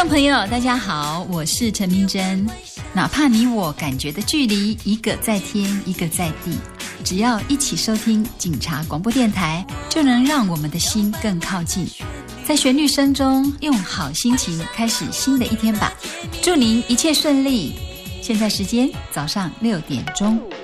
众朋友大家好，我是陈明真。哪怕你我感觉的距离一个在天一个在地，只要一起收听警察广播电台，就能让我们的心更靠近。在旋律声中用好心情开始新的一天吧，祝您一切顺利。现在时间早上6点钟。